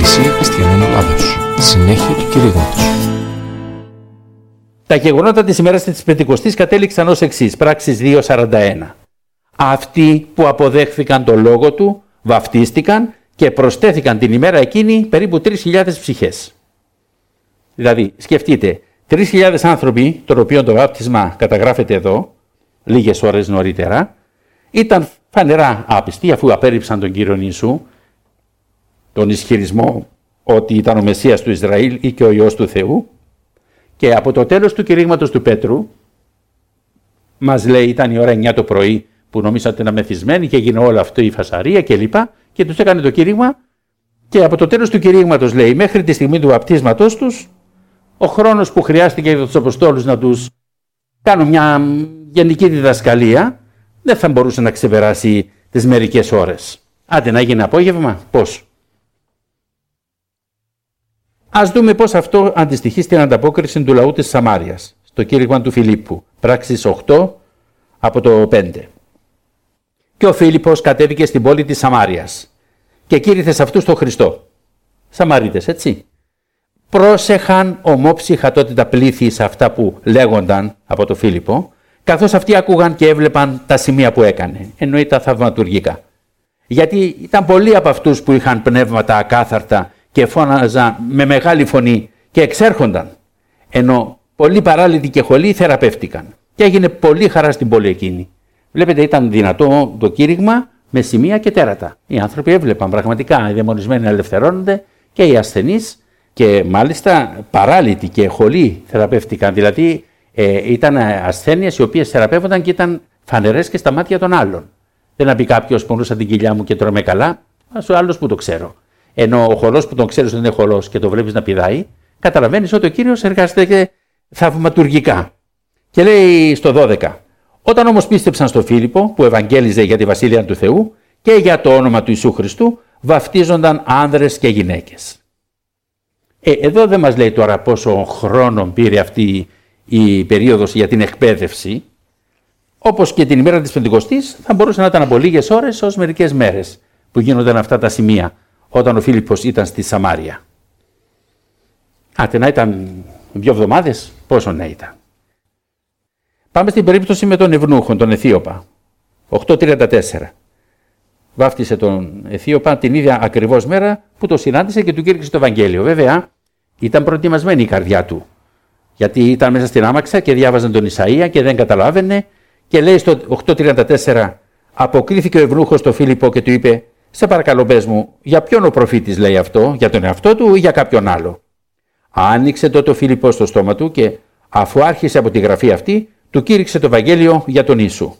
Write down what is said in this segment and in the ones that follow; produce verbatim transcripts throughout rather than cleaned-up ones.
Εκκλησία Χριστιανών Ελλάδος. Συνέχεια του κηρύγματος. Τα γεγονότα της ημέρας της Πεντηκοστής κατέληξαν ως εξής, πράξεις δύο σαράντα ένα. Αυτοί που αποδέχθηκαν το λόγο του βαφτίστηκαν και προσθέθηκαν την ημέρα εκείνη περίπου τρεις χιλιάδες ψυχές. Δηλαδή, σκεφτείτε, τρεις χιλιάδες άνθρωποι, των οποίων το βάπτισμα καταγράφεται εδώ, λίγες ώρες νωρίτερα, ήταν φανερά άπιστοι αφού απέρριψαν τον Κύριο Ιησού, τον ισχυρισμό ότι ήταν ο Μεσσίας του Ισραήλ ή και ο Υιός του Θεού, και από το τέλος του κηρύγματος του Πέτρου, μας λέει ήταν η ώρα εννιά το πρωί που νομίσατε ότι ήταν μεθυσμένοι και έγινε όλο αυτό η φασαρία κλπ. Και, και τους έκανε το κήρυγμα, και από το τέλος του κηρύγματος λέει μέχρι τη στιγμή του βαπτίσματός τους, ο χρόνος που χρειάστηκε για τους Αποστόλους να τους κάνουν μια γενική διδασκαλία δεν θα μπορούσε να ξεπεράσει τις μερικές ώρες. Άντε να έγινε απόγευμα, πώς. Ας δούμε πώς αυτό αντιστοιχεί στην ανταπόκριση του λαού της Σαμάριας, στο κήρυγμα του Φιλίππου, πράξεις οκτώ από το πέντε. Και ο Φίλιππος κατέβηκε στην πόλη της Σαμάριας και κήρυθε σε αυτούς τον Χριστό. Σαμαρίτες, έτσι. Πρόσεχαν ομόψυχα τότε τα πλήθη σε αυτά που λέγονταν από τον Φίλιππο, καθώς αυτοί άκουγαν και έβλεπαν τα σημεία που έκανε, εννοεί τα θαυματουργικά. Γιατί ήταν πολλοί από αυτούς που είχαν πνεύματα ακάθαρτα και φώναζαν με μεγάλη φωνή και εξέρχονταν, ενώ πολλοί παράλυτοι και χολοί θεραπεύτηκαν και έγινε πολύ χαρά στην πόλη εκείνη. Βλέπετε, ήταν δυνατό το κήρυγμα με σημεία και τέρατα. Οι άνθρωποι έβλεπαν πραγματικά οι δαιμονισμένοι να ελευθερώνονται και οι ασθενείς, και μάλιστα παράλυτοι και χολοί θεραπεύτηκαν. Δηλαδή ε, ήταν ασθένειες οι οποίες θεραπεύονταν και ήταν φανερές και στα μάτια των άλλων. Δεν να πει κάποιος πονούσα την κοιλιά μου και τρώμε καλά, ο άλλος που το ξέρω. Ενώ ο χολός που τον ξέρεις ότι είναι χολός και το βλέπεις να πηδάει, καταλαβαίνεις ότι ο Κύριος εργάζεται θαυματουργικά. Και λέει στο δώδεκα. Όταν όμως πίστεψαν στο Φίλιππο που ευαγγέλιζε για τη Βασίλεια του Θεού και για το όνομα του Ιησού Χριστού, βαφτίζονταν άνδρες και γυναίκες. Ε, εδώ δεν μας λέει τώρα πόσο χρόνο πήρε αυτή η περίοδος για την εκπαίδευση. Όπως και την ημέρα της Πεντηκοστής θα μπορούσε να ήταν από λίγες ώρες ως μερικές μέρες που γίνονταν αυτά τα σημεία όταν ο Φίλιππος ήταν στη Σαμάρια. Άτε να ήταν δύο εβδομάδες, πόσο να ήταν. Πάμε στην περίπτωση με τον Ευνούχον, τον Αιθίωπα. οκτώ τριάντα τέσσερα. Βάφτισε τον Αιθίωπα την ίδια ακριβώς μέρα που το συνάντησε και του κήρυξε το Ευαγγέλιο. Βέβαια, ήταν προετοιμασμένη η καρδιά του. Γιατί ήταν μέσα στην άμαξα και διάβαζαν τον Ισαΐα και δεν καταλάβαινε. Και λέει στο οκτώ τριάντα τέσσερα, αποκρίθηκε ο Ευνούχος στο Φίλιππο και του είπε: σε παρακαλώ, πες μου, για ποιον ο προφήτης λέει αυτό, για τον εαυτό του ή για κάποιον άλλο. Άνοιξε τότε ο Φίλιππος στο στόμα του και αφού άρχισε από τη γραφή αυτή, του κήρυξε το Ευαγγέλιο για τον Ιησού.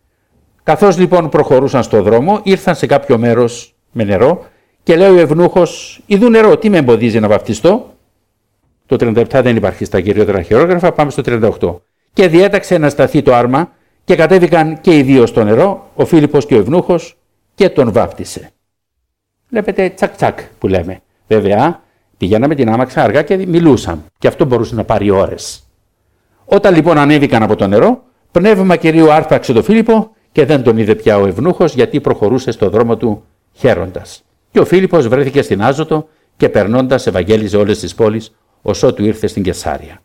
Καθώς λοιπόν προχωρούσαν στο δρόμο, ήρθαν σε κάποιο μέρος με νερό και λέει ο Ευνούχος: ιδού νερό, τι με εμποδίζει να βαφτιστώ. Το τριάντα επτά δεν υπάρχει στα κυριότερα χειρόγραφα, πάμε στο τριάντα οκτώ. Και διέταξε να σταθεί το άρμα και κατέβηκαν και οι δύο στο νερό, ο Φίλιππος και ο Ευνούχος, και τον βάφτισε. Βλέπετε, τσακ τσακ που λέμε. Βέβαια, πηγαίναμε την άμαξα αργά και μιλούσαν, και αυτό μπορούσε να πάρει ώρες. Όταν λοιπόν ανέβηκαν από το νερό, πνεύμα Κυρίου άρπαξε τον Φίλιππο και δεν τον είδε πια ο Ευνούχος, γιατί προχωρούσε στο δρόμο του χαίροντας. Και ο Φίλιππος βρέθηκε στην Άζωτο και περνώντας ευαγγέλιζε όλες τις πόλεις, ως ότου ήρθε στην Κεσάρια.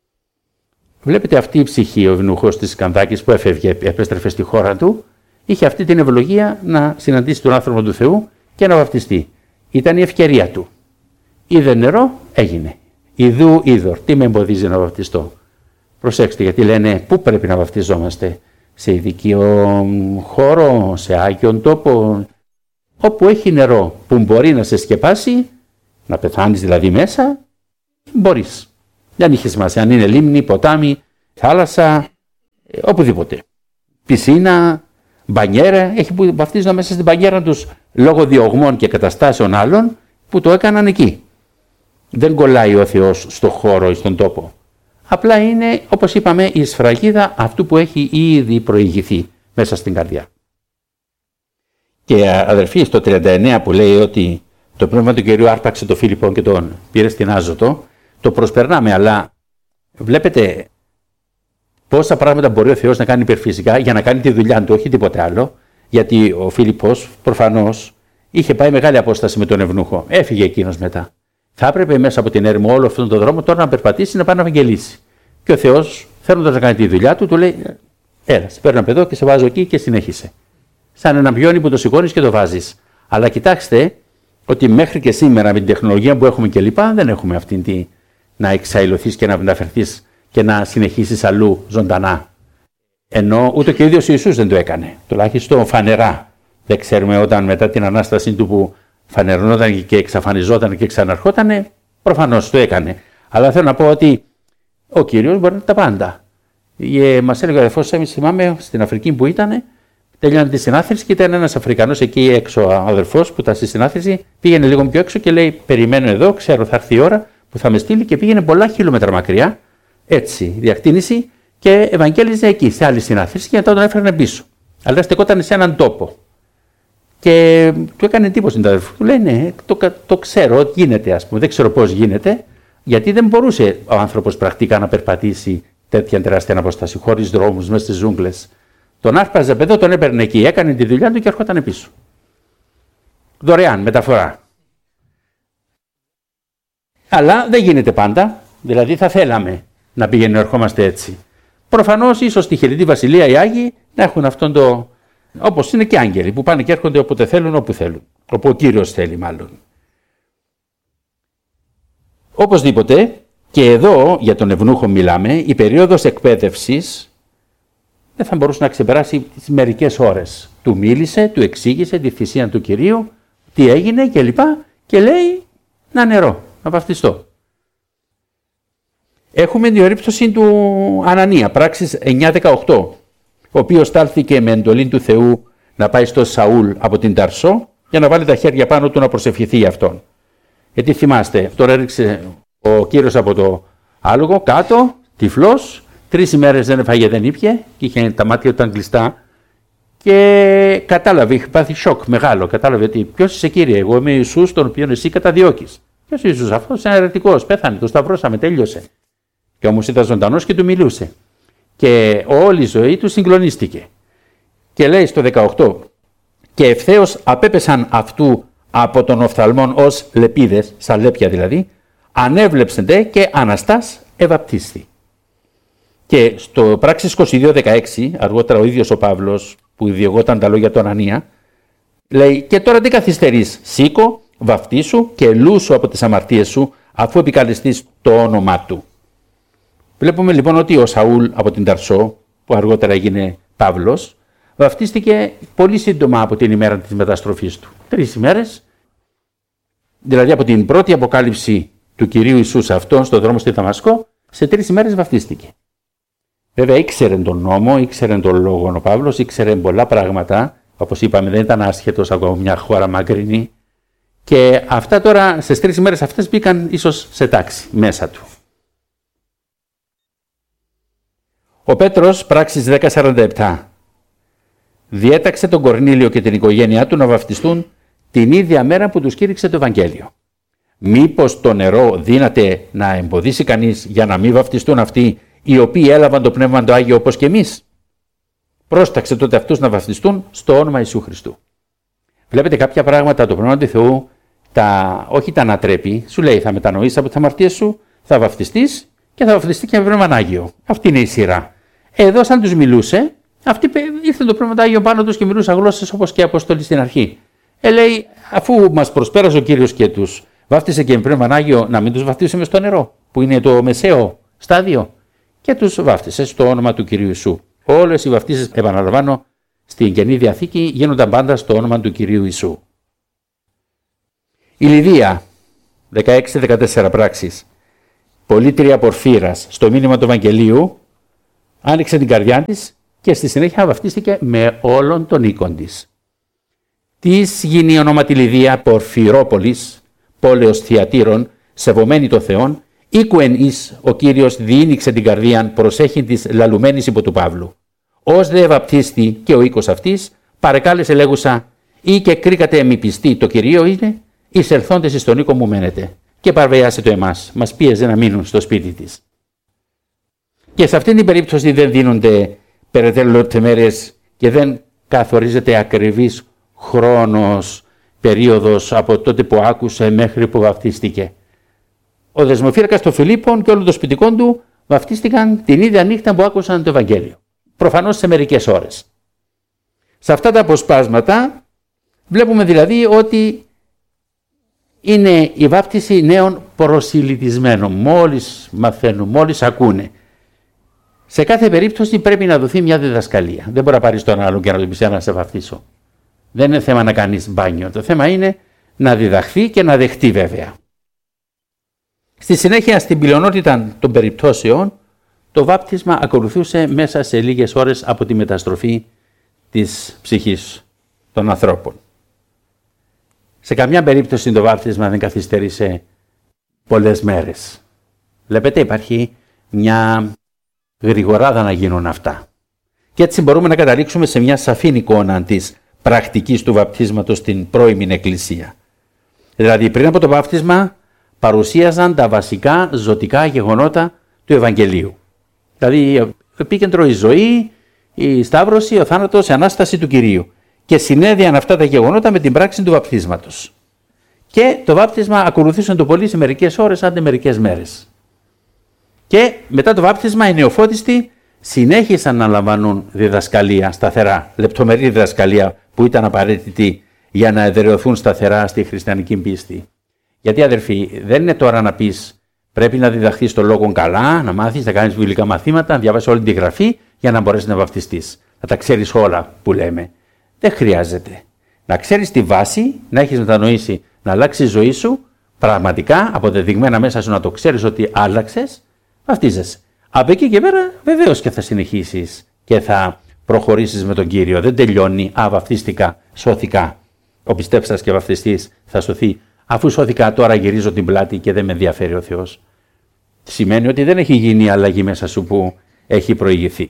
Βλέπετε, αυτή η ψυχή, ο Ευνούχος της Κανδάκης που έφευγε, επέστρεφε στη χώρα του, είχε αυτή την ευλογία να συναντήσει τον άνθρωπο του Θεού και να βαφτιστεί. Ήταν η ευκαιρία του. Είδε νερό, έγινε. Ιδού είδωρ, τι με εμποδίζει να βαφτιστώ. Προσέξτε, γιατί λένε πού πρέπει να βαφτιζόμαστε. Σε ειδικό χώρο, σε άγιον τόπο, όπου έχει νερό που μπορεί να σε σκεπάσει, να πεθάνεις δηλαδή μέσα, μπορείς. Δεν είχε σημασία αν είναι λίμνη, ποτάμι, θάλασσα, οπουδήποτε. Πισίνα, μπανιέρα, έχει που βαφτίζονταν μέσα στην μπανιέρα τους λόγω διωγμών και καταστάσεων άλλων που το έκαναν εκεί. Δεν κολλάει ο Θεός στο χώρο ή στον τόπο. Απλά είναι, όπως είπαμε, η σφραγίδα αυτού που έχει ήδη προηγηθεί μέσα στην καρδιά. Και αδερφοί, στο τριάντα εννέα που λέει ότι το πνεύμα του Κυρίου άρπαξε τον Φίλιππο και τον πήρε στην Άζωτο, το προσπερνάμε, αλλά βλέπετε πόσα πράγματα μπορεί ο Θεός να κάνει υπερφυσικά για να κάνει τη δουλειά του, όχι τίποτε άλλο, γιατί ο Φίλιππος προφανώς είχε πάει μεγάλη απόσταση με τον ευνούχο. Έφυγε εκείνος μετά. Θα έπρεπε μέσα από την έρημο όλο αυτόν τον δρόμο τώρα να περπατήσει να πάει να ευαγγελίσει. Και ο Θεός, θέλοντας να κάνει τη δουλειά του, του λέει: έλα, σε παίρνω από εδώ και σε βάζω εκεί και συνέχισε. Σαν ένα πιόνι που το σηκώνεις και το βάζεις. Αλλά κοιτάξτε ότι μέχρι και σήμερα με την τεχνολογία που έχουμε κλπ. Δεν έχουμε αυτήν τη να εξαϊλωθείς και να μεταφερθείς και να συνεχίσεις αλλού ζωντανά. Ενώ ούτε και ο ίδιος ο Ιησούς δεν το έκανε. Τουλάχιστον φανερά. Δεν ξέρουμε όταν μετά την Ανάστασή του που φανερωνόταν και εξαφανιζόταν και ξαναρχόταν, προφανώς το έκανε. Αλλά θέλω να πω ότι ο Κύριος μπορεί να τα πάντα. Ε, μας έλεγε ο αδερφός, εμείς θυμάμαι στην Αφρική που ήταν, τελειώνει τη συνάθρηση και ήταν ένας Αφρικανός εκεί έξω αδερφός που ήταν στη συνάθρηση, πήγαινε λίγο πιο έξω και λέει: περιμένω εδώ, ξέρω θα έρθει η ώρα που θα με στείλει, και πήγαινε πολλά χιλιόμετρα μακριά, έτσι, διακτήνηση, και ευαγγέλιζε εκεί, σε άλλη συνάθρηση, και μετά τον έφερνε πίσω. Αλλά στεκόταν σε έναν τόπο. Και του έκανε εντύπωση την αδερφή. Του λέει: ναι, το, το ξέρω ότι γίνεται, ας πούμε, δεν ξέρω πώς γίνεται, γιατί δεν μπορούσε ο άνθρωπος πρακτικά να περπατήσει τέτοια τεράστια απόσταση, χωρίς δρόμους, μέσα στις ζούγκλες. Τον άρπαζε παιδό, τον έπαιρνε εκεί, έκανε τη δουλειά του και ερχόταν πίσω. Δωρεάν, μεταφορά. Αλλά δεν γίνεται πάντα, δηλαδή θα θέλαμε να πηγαίνουμε, ερχόμαστε έτσι. Προφανώς, ίσως στη Χεριτή Βασιλεία οι Άγιοι να έχουν αυτόν το. Όπως είναι και άγγελοι που πάνε και έρχονται όποτε θέλουν, όπου θέλουν. Όπου ο Κύριος θέλει, μάλλον. Οπωσδήποτε, και εδώ για τον ευνούχο μιλάμε, η περίοδος εκπαίδευσης δεν θα μπορούσε να ξεπεράσει τις μερικές ώρες. Του μίλησε, του εξήγησε τη θυσία του Κυρίου, τι έγινε κλπ. Και λέει: να νερό, να βαφτιστώ. Έχουμε την περίπτωση του Ανανία, πράξεις εννιά δεκαοκτώ, ο οποίος στάλθηκε με εντολή του Θεού να πάει στο Σαούλ από την Ταρσό για να βάλει τα χέρια πάνω του να προσευχηθεί για αυτόν. Γιατί θυμάστε, τώρα έριξε ο Κύριος από το άλογο κάτω, τυφλός, τρεις ημέρες δεν έφαγε, δεν ήπιε, και είχε τα μάτια του ήταν κλειστά, και κατάλαβε, είχε πάθει σοκ μεγάλο. Κατάλαβε ότι ποιος είσαι, Κύριε, εγώ είμαι ο Ιησούς, τον οποίον εσύ καταδιώκεις. Ποιος ο Ιησούς, αυτός είναι αιρετικός, πέθανε, το σταυρώσαμε, τέλειωσε. Και όμως ήταν ζωντανός και του μιλούσε. Και όλη η ζωή του συγκλονίστηκε. Και λέει στο δεκαοκτώ: και ευθέως απέπεσαν αυτού από τον οφθαλμόν ως λεπίδες, σαν λέπια δηλαδή, ανέβλεψεντε και αναστάς ευαπτίστη. Και στο πράξεις είκοσι δύο δεκαέξι, αργότερα ο ίδιος ο Παύλος, που διηγόταν τα λόγια του Ανανία, λέει: και τώρα τι καθυστερείς, σήκω, βαφτίσου και λούσου από τις αμαρτίες σου, αφού επικαλεστείς το όνομά του. Βλέπουμε λοιπόν ότι ο Σαούλ από την Ταρσό, που αργότερα έγινε Παύλος, βαφτίστηκε πολύ σύντομα από την ημέρα της μεταστροφής του. Τρεις ημέρες, δηλαδή από την πρώτη αποκάλυψη του Κυρίου Ιησού σε αυτόν στον δρόμο στη Δαμασκό, σε τρεις ημέρες βαφτίστηκε. Βέβαια ήξερε τον νόμο, ήξερε τον λόγο ο Παύλος, ήξερε πολλά πράγματα, όπως είπαμε δεν ήταν άσχετος από μια χώρα μακρινή, και αυτά τώρα στις τρεις ημέρες αυτές μπήκαν ίσως σε τάξη μέσα του. Ο Πέτρος, πράξεις δέκα σαράντα επτά, διέταξε τον Κορνήλιο και την οικογένειά του να βαφτιστούν την ίδια μέρα που τους κήρυξε το Ευαγγέλιο. Μήπως το νερό δύναται να εμποδίσει κανείς για να μην βαφτιστούν αυτοί οι οποίοι έλαβαν το Πνεύμα το Άγιο όπως και εμείς? Πρόσταξε τότε αυτούς να βαφτιστούν στο όνομα Ιησού Χριστού. Βλέπετε, κάποια πράγματα το Πνεύμα του Θεού τα, όχι τα ανατρέπει, σου λέει θα μετανοήσεις από τις αμαρτίες σου, θα βαφτιστείς και θα βαφτιστεί και με Πνεύμα Άγιο. Αυτή είναι η σειρά. Εδώ, σαν τους μιλούσε, αυτοί ήρθε το Πνεύμα Άγιο πάνω τους και μιλούσαν γλώσσες όπως και οι Απόστολοι στην αρχή. Ε, λέει, αφού μας προσπέρασε ο Κύριος και τους βάφτισε και με Πνεύμα Άγιο, να μην τους βαφτίσουμε στο νερό, που είναι το μεσαίο στάδιο. Και τους βάφτισε στο όνομα του Κυρίου Ιησού. Όλες οι βαφτίσεις, επαναλαμβάνω, στην Καινή Διαθήκη γίνονταν πάντα στο όνομα του Κυρίου Ιησού. Η Λιδία, δεκαέξι δεκατέσσερα πράξεις, πολίτρια Πορφύρας, στο μήνυμα του Ευαγγελίου, άνοιξε την καρδιά της και στη συνέχεια βαφτίστηκε με όλον τον οίκον της. Της γίνει η ονόματι Λιδία Πορφυρόπολης, πόλεως Θιατήρων, σεβομένη το Θεόν, οίκουεν εις ο Κύριος διήνυξε την καρδίαν προσέχην της λαλουμένης υπό του Παύλου. Ως δε βαπτίστη και ο οίκος αυτής, παρεκάλεσε λέγουσα, ή και κρίκατε μη πιστή το Κυρίο είναι, εις ελθόντες εις τον οίκο μου μένετε. Και παρβιάσε το εμάς, μας πίεζε να μείνουν στο σπίτι της. Και σε αυτήν την περίπτωση δεν δίνονται περαιτέρω λεπτομέρειες και δεν καθορίζεται ακριβής χρόνος περίοδος από τότε που άκουσε μέχρι που βαφτίστηκε. Ο δεσμοφύλακας των Φιλίππων και όλων των σπιτικών του βαφτίστηκαν την ίδια νύχτα που άκουσαν το Ευαγγέλιο. Προφανώς σε μερικές ώρες. Σε αυτά τα αποσπάσματα βλέπουμε δηλαδή ότι είναι η βάπτιση νέων προσιλητισμένων. Μόλις μαθαίνουν, μόλις ακούνε. Σε κάθε περίπτωση πρέπει να δοθεί μια διδασκαλία. Δεν μπορεί να πάρει τον άλλον και να του πει να σε βαφτίσω. Δεν είναι θέμα να κάνεις μπάνιο. Το θέμα είναι να διδαχθεί και να δεχτεί βέβαια. Στη συνέχεια, στην πλειονότητα των περιπτώσεων, το βάπτισμα ακολουθούσε μέσα σε λίγες ώρες από τη μεταστροφή της ψυχής των ανθρώπων. Σε καμιά περίπτωση το βάπτισμα δεν καθυστέρησε πολλές μέρες. Βλέπετε, υπάρχει μια γρηγοράδα να γίνουν αυτά. Και έτσι μπορούμε να καταλήξουμε σε μια σαφή εικόνα της πρακτικής του βαπτίσματος στην πρώιμη Εκκλησία. Δηλαδή, πριν από το βάπτισμα παρουσίαζαν τα βασικά ζωτικά γεγονότα του Ευαγγελίου. Δηλαδή, επίκεντρο η ζωή, η σταύρωση, ο θάνατος, η Ανάσταση του Κυρίου. Και συνέδειαν αυτά τα γεγονότα με την πράξη του βαπτίσματος. Και το βάπτισμα ακολουθούσαν το πολύ σε μερικές ώρες, άντε μερικές μέρες. Και μετά το βάπτισμα οι νεοφώτιστοι συνέχισαν να λαμβάνουν διδασκαλία σταθερά, λεπτομερή διδασκαλία που ήταν απαραίτητη για να εδραιωθούν σταθερά στη χριστιανική πίστη. Γιατί αδερφοί, δεν είναι τώρα να πεις πρέπει να διδαχθείς το λόγο καλά, να μάθεις, να κάνεις βιβλικά μαθήματα, να διαβάσεις όλη τη γραφή για να μπορέσεις να βαπτιστείς. Να τα ξέρεις όλα που λέμε. Δεν χρειάζεται. Να ξέρεις τη βάση, να έχεις μετανοήσει, να αλλάξει η ζωή σου, πραγματικά αποδεδειγμένα μέσα σου να το ξέρεις ότι άλλαξες, βαπτίζεσαι. Από εκεί και πέρα βεβαίως και θα συνεχίσεις και θα προχωρήσεις με τον Κύριο. Δεν τελειώνει, α, βαπτίστηκα, σώθηκα. Ο πιστέψας και βαπτιστής θα σωθεί. Αφού σώθηκα, τώρα γυρίζω την πλάτη και δεν με ενδιαφέρει ο Θεός. Σημαίνει ότι δεν έχει γίνει η αλλαγή μέσα σου που έχει προηγηθεί.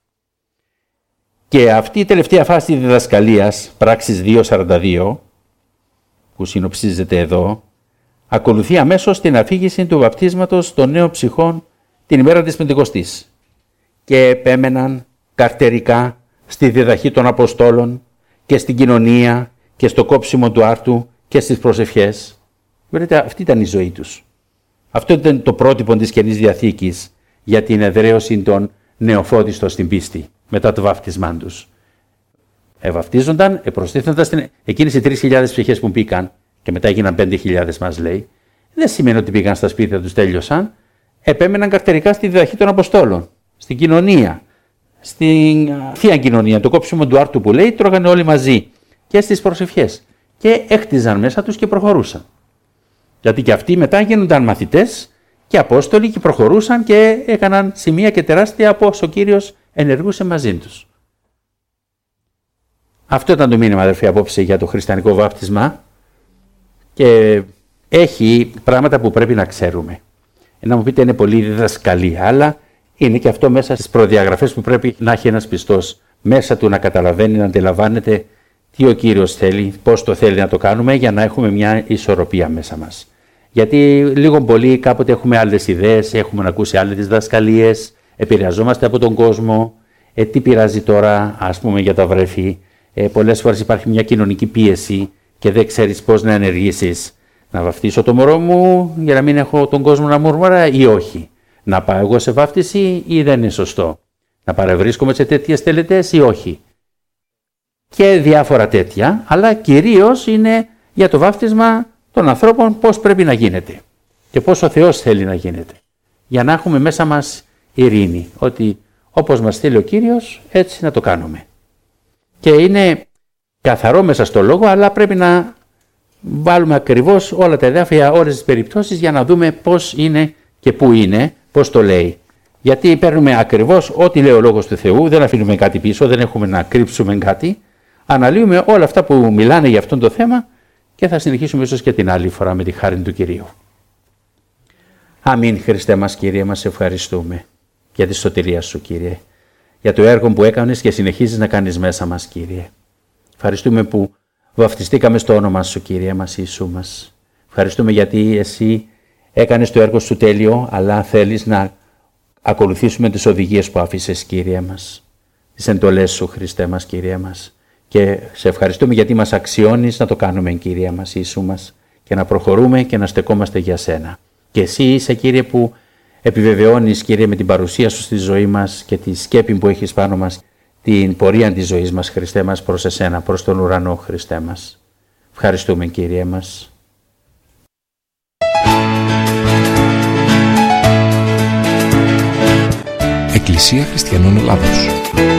Και αυτή η τελευταία φάση της διδασκαλίας, πράξεις δύο σαράντα δύο, που συνοψίζεται εδώ, ακολουθεί αμέσως την αφήγηση του βαπτίσματος των νέων ψυχών την ημέρα της Πεντηκοστής. Και επέμεναν καρτερικά στη διδαχή των Αποστόλων και στην κοινωνία και στο κόψιμο του άρτου και στις προσευχές. Βλέπετε, αυτή ήταν η ζωή τους. Αυτό ήταν το πρότυπο της Καινής Διαθήκης για την εδραίωση των νεοφώτιστων στην πίστη μετά το βάπτισμά τους. Ευαυτίζονταν, επροστίθενταν στην... εκείνες οι τρεις χιλιάδες ψυχές που μπήκαν και μετά έγιναν πέντε χιλιάδες μας λέει, δεν σημαίνει ότι πήγαν στα σπίτια τους, τέλειωσαν. Επέμεναν καρτερικά στη διδαχή των Αποστόλων, στην κοινωνία, στην θεία κοινωνία, το κόψιμο του άρτου που λέει, τρώγανε όλοι μαζί και στις προσευχές. Και έκτιζαν μέσα τους και προχωρούσαν. Γιατί και αυτοί μετά γίνονταν μαθητές και Απόστολοι και προχωρούσαν και έκαναν σημεία και τεράστια από όσο ο Κύριος ενεργούσε μαζί τους. Αυτό ήταν το μήνυμα, αδερφοί, απόψε για το χριστιανικό βάπτισμα και έχει πράγματα που πρέπει να ξέρουμε. Να μου πείτε είναι πολύ διδασκαλία, αλλά είναι και αυτό μέσα στις προδιαγραφές που πρέπει να έχει ένας πιστός μέσα του να καταλαβαίνει, να αντιλαμβάνεται τι ο Κύριος θέλει, πώς το θέλει να το κάνουμε για να έχουμε μια ισορροπία μέσα μας. Γιατί λίγο πολύ κάποτε έχουμε άλλες ιδέες, έχουμε ακούσει άλλες διδασκαλίες, επηρεαζόμαστε από τον κόσμο, ε, τι πειράζει τώρα ας πούμε για τα βρέφη, ε, πολλές φορές υπάρχει μια κοινωνική πίεση και δεν ξέρεις πώς να ενεργήσεις. Να βαφτίσω το μωρό μου για να μην έχω τον κόσμο να μουρμουρά ή όχι. Να πάω εγώ σε βάφτιση ή δεν είναι σωστό. Να παρευρίσκομαι σε τέτοιες τελετές ή όχι. Και διάφορα τέτοια, αλλά κυρίως είναι για το βάφτισμα των ανθρώπων πώς πρέπει να γίνεται και πώς ο Θεός θέλει να γίνεται. Για να έχουμε μέσα μας ειρήνη, ότι όπως μας θέλει ο Κύριος έτσι να το κάνουμε. Και είναι καθαρό μέσα στο λόγο, αλλά πρέπει να βάλουμε ακριβώς όλα τα εδάφια για όλες τις περιπτώσεις για να δούμε πώς είναι και πού είναι, πώς το λέει. Γιατί παίρνουμε ακριβώς ό,τι λέει ο Λόγος του Θεού, δεν αφήνουμε κάτι πίσω, δεν έχουμε να κρύψουμε κάτι. Αναλύουμε όλα αυτά που μιλάνε για αυτό το θέμα και θα συνεχίσουμε ίσως και την άλλη φορά με τη χάρη του Κυρίου. Αμήν. Χριστέ μας, Κύριε, μας ευχαριστούμε για τη σωτηρία Σου, Κύριε, για το έργο που έκανες και συνεχίζεις να κάνεις μέσα μας, Κύριε. Ευχαριστούμε που βαφτιστήκαμε στο όνομα Σου, Κύριε μας, Ιησού μας. Ευχαριστούμε γιατί Εσύ έκανες το έργο Σου τέλειο, αλλά θέλεις να ακολουθήσουμε τις οδηγίες που άφησες, Κύριε μας, τις εντολές Σου, Χριστέ μας, Κύριε μας. Και σε ευχαριστούμε γιατί μας αξιώνεις να το κάνουμε, Κύριε μας, Ιησού μας, και να προχωρούμε και να στεκόμαστε για Σένα. Και Εσύ είσαι, Κύριε, που επιβεβαιώνεις, Κύριε, με την παρουσία Σου στη ζωή μας και τη σκέπη που έχεις πάνω μας, την πορεία της ζωής μας, Χριστέ μας, προς Εσένα, προς τον ουρανό, Χριστέ μας. Ευχαριστούμε, Κύριε μας. Εκκλησία Χριστιανών Ελλάδος.